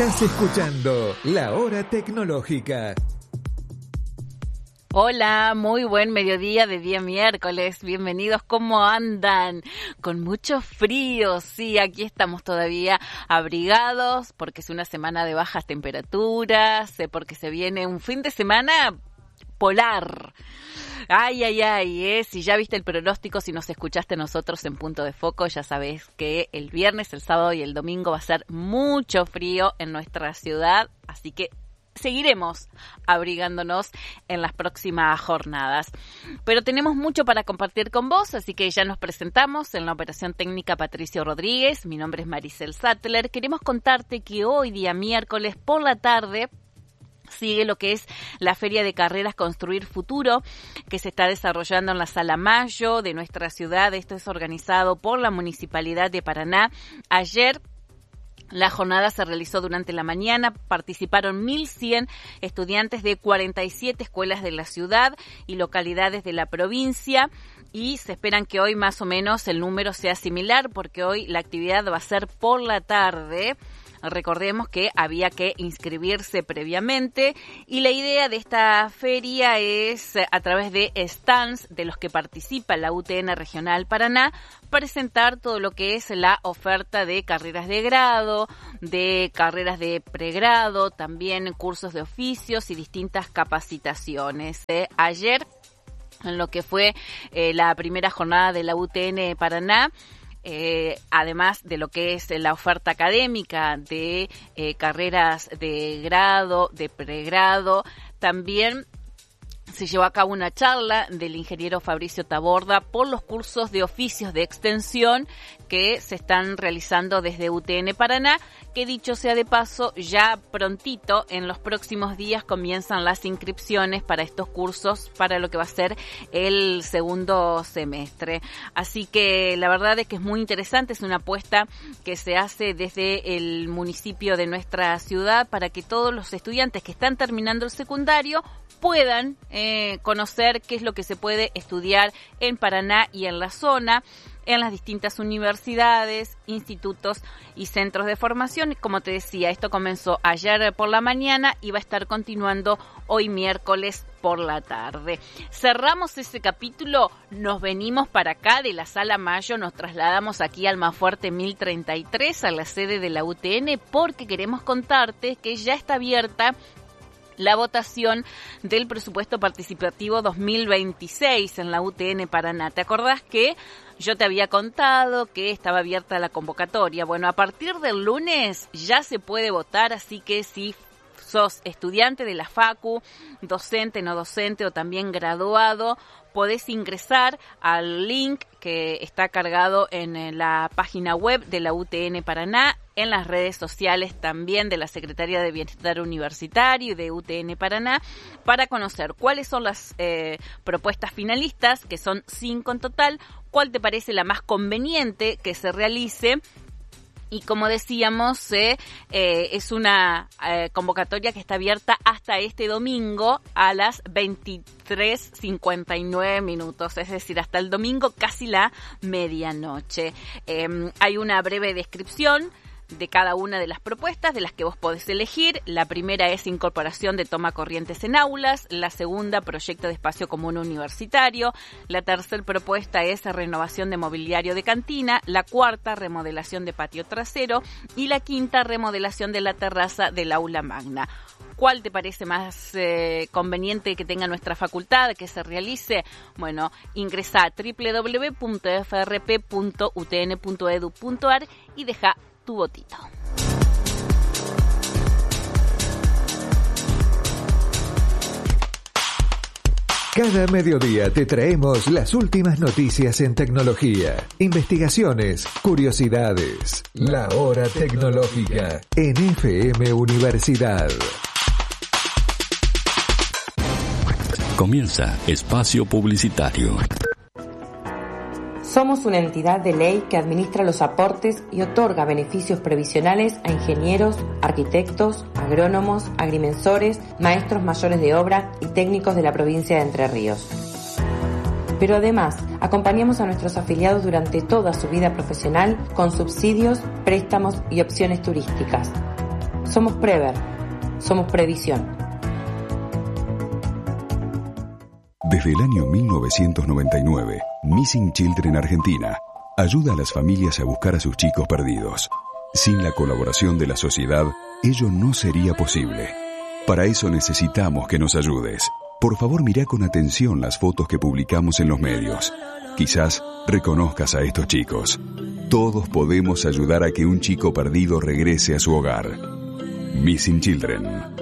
Estás escuchando La Hora Tecnológica. Hola, muy buen mediodía de día miércoles. Bienvenidos, ¿cómo andan? Con mucho frío, sí, aquí estamos todavía abrigados porque es una semana de bajas temperaturas, porque se viene un fin de semana polar. Ay, si ya viste el pronóstico, si nos escuchaste nosotros en Punto de Foco, ya sabés que el viernes, el sábado y el domingo va a ser mucho frío en nuestra ciudad, así que seguiremos abrigándonos en las próximas jornadas. Pero tenemos mucho para compartir con vos, así que ya nos presentamos. En la operación técnica Patricio Rodríguez, mi nombre es Maricel Sattler. Queremos contarte que hoy, día miércoles, por la tarde, sigue lo que es la Feria de Carreras Construir Futuro, que se está desarrollando en la Sala Mayo de nuestra ciudad. Esto es organizado por la Municipalidad de Paraná. Ayer la jornada se realizó durante la mañana, participaron 1.100 estudiantes de 47 escuelas de la ciudad y localidades de la provincia y se esperan que hoy más o menos el número sea similar porque hoy la actividad va a ser por la tarde. Recordemos que había que inscribirse previamente y la idea de esta feria es, a través de stands de los que participa la UTN Regional Paraná, presentar todo lo que es la oferta de carreras de grado, de carreras de pregrado, también cursos de oficios y distintas capacitaciones. Ayer, en lo que fue la primera jornada de la UTN Paraná, además de lo que es la oferta académica de carreras de grado, de pregrado, también se llevó a cabo una charla del ingeniero Fabricio Taborda por los cursos de oficios de extensión que se están realizando desde UTN Paraná, que dicho sea de paso, ya prontito, en los próximos días, comienzan las inscripciones para estos cursos para lo que va a ser el segundo semestre. Así que la verdad es que es muy interesante, es una apuesta que se hace desde el municipio de nuestra ciudad para que todos los estudiantes que están terminando el secundario puedan conocer qué es lo que se puede estudiar en Paraná y en la zona, en las distintas universidades, institutos y centros de formación. Como te decía, esto comenzó ayer por la mañana y va a estar continuando hoy miércoles por la tarde. Cerramos ese capítulo, nos venimos para acá de la Sala Mayo, nos trasladamos aquí al Almafuerte 1033, a la sede de la UTN, porque queremos contarte que ya está abierta la votación del presupuesto participativo 2026 en la UTN Paraná. ¿Te acordás que yo te había contado que estaba abierta la convocatoria? Bueno, a partir del lunes ya se puede votar, así que si sos estudiante de la Facu, docente, no docente o también graduado, podés ingresar al link que está cargado en la página web de la UTN Paraná, en las redes sociales también de la Secretaría de Bienestar Universitario y de UTN Paraná, para conocer cuáles son las propuestas finalistas, que son 5 en total, cuál te parece la más conveniente que se realice. Y como decíamos, es una convocatoria que está abierta hasta este domingo a las 23:59, es decir, hasta el domingo casi la medianoche. Hay una breve descripción de cada una de las propuestas de las que vos podés elegir. La primera es incorporación de toma corrientes en aulas, la segunda, proyecto de espacio común universitario, la tercera propuesta es renovación de mobiliario de cantina, la cuarta, remodelación de patio trasero y la quinta, remodelación de la terraza del aula magna. ¿Cuál te parece más conveniente que tenga nuestra facultad, que se realice? Bueno, ingresa a www.frp.utn.edu.ar y deja tu votito. Cada mediodía te traemos las últimas noticias en tecnología, investigaciones, curiosidades. La Hora Tecnológica en FM Universidad. Comienza Espacio Publicitario. Somos una entidad de ley que administra los aportes y otorga beneficios previsionales a ingenieros, arquitectos, agrónomos, agrimensores, maestros mayores de obra y técnicos de la provincia de Entre Ríos. Pero además, acompañamos a nuestros afiliados durante toda su vida profesional con subsidios, préstamos y opciones turísticas. Somos Prever. Somos previsión. Desde el año 1999, Missing Children Argentina ayuda a las familias a buscar a sus chicos perdidos. Sin la colaboración de la sociedad, ello no sería posible. Para eso necesitamos que nos ayudes. Por favor, mirá con atención las fotos que publicamos en los medios. Quizás reconozcas a estos chicos. Todos podemos ayudar a que un chico perdido regrese a su hogar. Missing Children.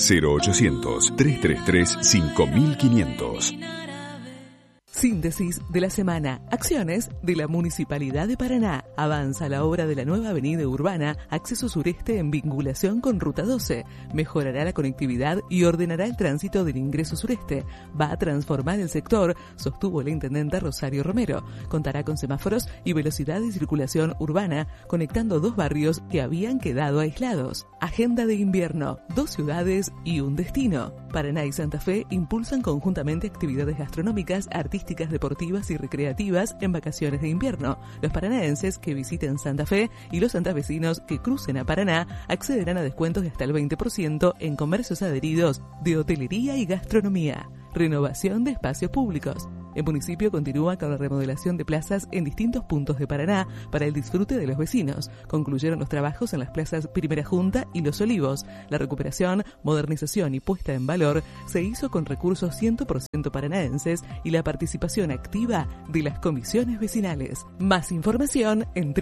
0800-333-5500. Síntesis de la semana. Acciones de la Municipalidad de Paraná. Avanza la obra de la nueva avenida urbana, acceso sureste en vinculación con Ruta 12. Mejorará la conectividad y ordenará el tránsito del ingreso sureste. Va a transformar el sector, sostuvo la intendenta Rosario Romero. Contará con semáforos y velocidad de circulación urbana, conectando dos barrios que habían quedado aislados. Agenda de invierno. 2 ciudades y un destino. Paraná y Santa Fe impulsan conjuntamente actividades gastronómicas, artísticas, deportivas y recreativas en vacaciones de invierno. Los paranaenses que visiten Santa Fe y los santafesinos que crucen a Paraná accederán a descuentos de hasta el 20% en comercios adheridos de hotelería y gastronomía. Renovación de espacios públicos. El municipio continúa con la remodelación de plazas en distintos puntos de Paraná para el disfrute de los vecinos. Concluyeron los trabajos en las plazas Primera Junta y Los Olivos. La recuperación, modernización y puesta en valor se hizo con recursos 100% paranaenses y la participación activa de las comisiones vecinales. Más información en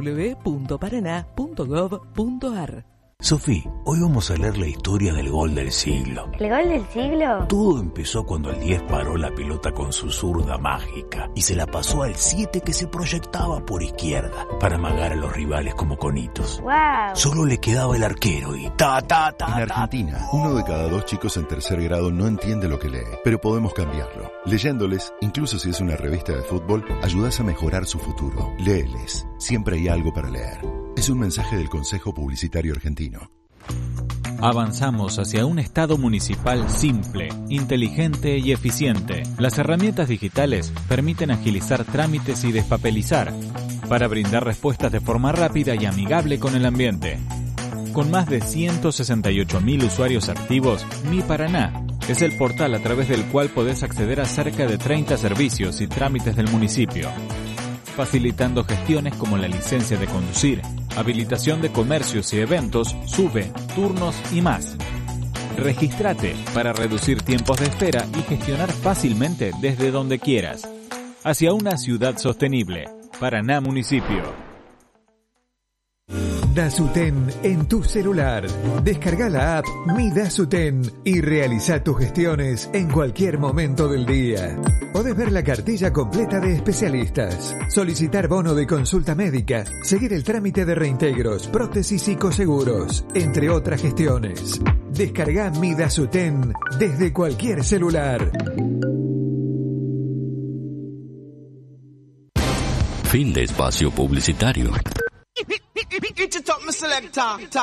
www.paraná.gov.ar. Sofi, hoy vamos a leer la historia del gol del siglo. ¿El gol del siglo? Todo empezó cuando el 10 paró la pelota con su zurda mágica y se la pasó al 7 que se proyectaba por izquierda para amagar a los rivales como conitos. ¡Wow! Solo le quedaba el arquero y ta. En Argentina, 1 de cada 2 chicos en tercer grado no entiende lo que lee, pero podemos cambiarlo. Leyéndoles, incluso si es una revista de fútbol, ayudas a mejorar su futuro. Léeles, siempre hay algo para leer. Es un mensaje del Consejo Publicitario Argentino. Avanzamos hacia un Estado municipal simple, inteligente y eficiente. Las herramientas digitales permiten agilizar trámites y despapelizar, para brindar respuestas de forma rápida y amigable con el ambiente. Con más de 168.000 usuarios activos, Mi Paraná es el portal a través del cual podés acceder a cerca de 30 servicios y trámites del municipio, facilitando gestiones como la licencia de conducir, habilitación de comercios y eventos, SUBE, turnos y más. Regístrate para reducir tiempos de espera y gestionar fácilmente desde donde quieras. Hacia una ciudad sostenible. Paraná Municipio. Dasuten en tu celular. Descarga la app Mi Dasuten y realiza tus gestiones en cualquier momento del día. Podés ver la cartilla completa de especialistas, solicitar bono de consulta médica, seguir el trámite de reintegros, prótesis y coseguros, entre otras gestiones. Descarga Mi Dasuten desde cualquier celular. Fin de espacio publicitario.